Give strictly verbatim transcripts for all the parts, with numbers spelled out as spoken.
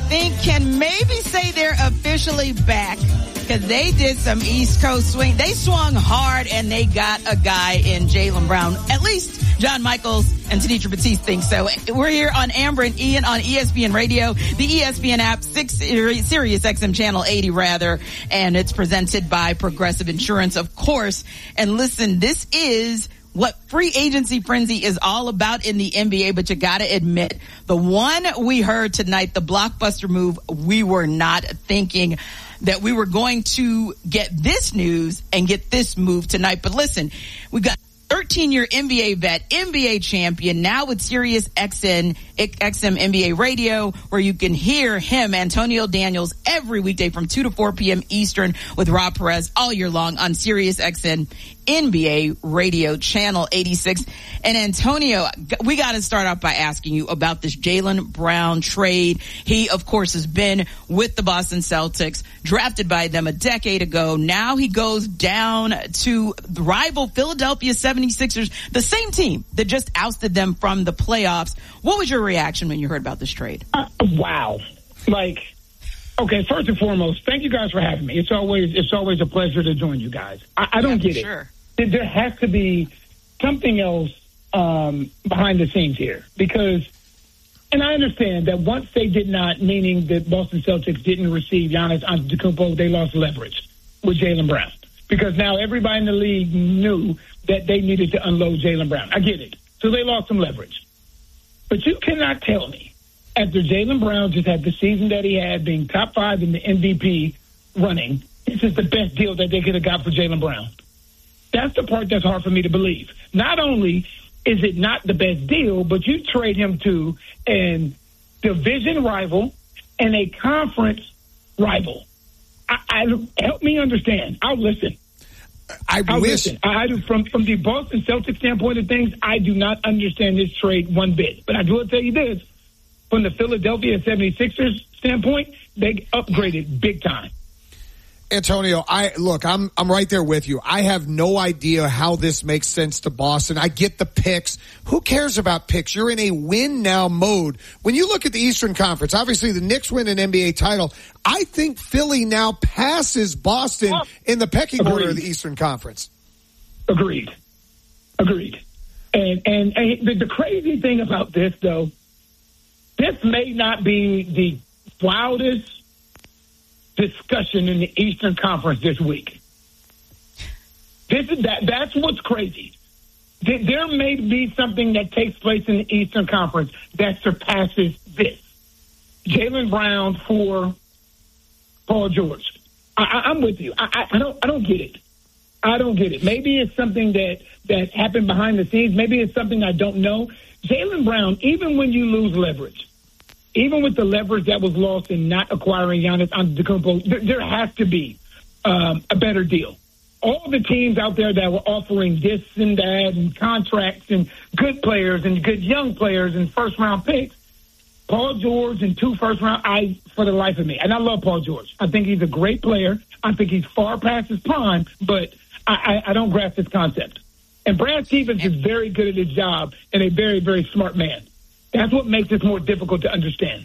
think can maybe say they're officially back because they did some East Coast swing. They swung hard and they got a guy in Jaylen Brown. At least John Michaels and Tanisha Batiste think so. We're here on Amber and Ian on E S P N Radio, the E S P N app, six, Sirius X M channel eighty rather, and it's presented by Progressive Insurance, of course. And listen, this is what free agency frenzy is all about in the N B A, but you gotta admit, the one we heard tonight, the blockbuster move, we were not thinking that we were going to get this news and get this move tonight. But listen, we got thirteen-year N B A vet, N B A champion, now with Sirius X M, X M N B A Radio, where you can hear him, Antonio Daniels, every weekday from two to four p.m. Eastern with Rob Perez all year long on Sirius X M N B A Radio, channel eighty-six. And Antonio, we got to start off by asking you about this Jaylen Brown trade. He, of course, has been with the Boston Celtics, drafted by them a decade ago. Now he goes down to the rival Philadelphia seventy-sixers, the same team that just ousted them from the playoffs. What was your reaction when you heard about this trade? Uh, wow. Like, okay, first and foremost, thank you guys for having me. It's always it's always a pleasure to join you guys. I, I don't yeah, get it. Sure. There has to be something else um, behind the scenes here because, and I understand that once they did not, meaning that Boston Celtics didn't receive Giannis Antetokounmpo, they lost leverage with Jaylen Brown because now everybody in the league knew that they needed to unload Jaylen Brown. I get it. So they lost some leverage. But you cannot tell me after Jaylen Brown just had the season that he had, being top five in the M V P running, this is the best deal that they could have got for Jaylen Brown. That's the part that's hard for me to believe. Not only is it not the best deal, but you trade him to a division rival and a conference rival. I, I help me understand. I'll listen. I I'll wish listen. I, I do from from the Boston Celtics standpoint of things. I do not understand this trade one bit. But I do want to tell you this: from the Philadelphia seventy-sixers standpoint, they upgraded big time. Antonio, I look, I'm I'm right there with you. I have no idea how this makes sense to Boston. I get the picks. Who cares about picks? You're in a win now mode. When you look at the Eastern Conference, obviously the Knicks win an N B A title. I think Philly now passes Boston in the pecking Agreed. order of the Eastern Conference. Agreed. Agreed. And and, and the, the crazy thing about this, though, this may not be the wildest discussion in the Eastern Conference this week. This is that. That's what's crazy. There may be something that takes place in the Eastern Conference that surpasses this. Jaylen Brown for Paul George. I, I, I'm with you. I, I don't. I don't get it. I don't get it. Maybe it's something that that happened behind the scenes. Maybe it's something I don't know. Jaylen Brown, even when you lose leverage, even with the leverage that was lost in not acquiring Giannis Antetokounmpo, there, there has to be um, a better deal. All the teams out there that were offering this and that and contracts and good players and good young players and first-round picks, Paul George and two first-round, I, for the life of me, and I love Paul George. I think he's a great player. I think he's far past his prime, but I, I, I don't grasp his concept. And Brad Stevens is very good at his job and a very, very smart man. That's what makes it more difficult to understand.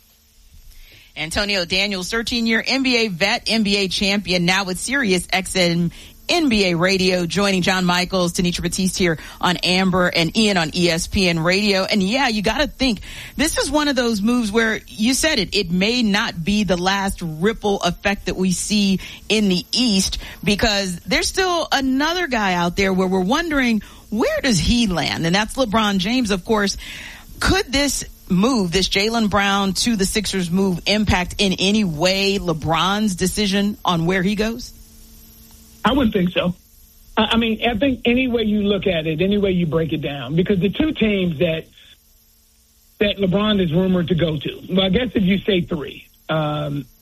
Antonio Daniels, thirteen-year N B A vet, N B A champion, now with Sirius X M N B A Radio, joining John Michaels, Tanisha Batiste here on Amber, and Ian on E S P N Radio. And yeah, you got to think, this is one of those moves where you said it, it may not be the last ripple effect that we see in the East, because there's still another guy out there where we're wondering, where does he land? And that's LeBron James, of course. Could this move, this Jaylen Brown to the Sixers move, impact in any way LeBron's decision on where he goes? I wouldn't think so. I mean, I think any way you look at it, any way you break it down, because the two teams that that LeBron is rumored to go to, well, I guess if you say three, um,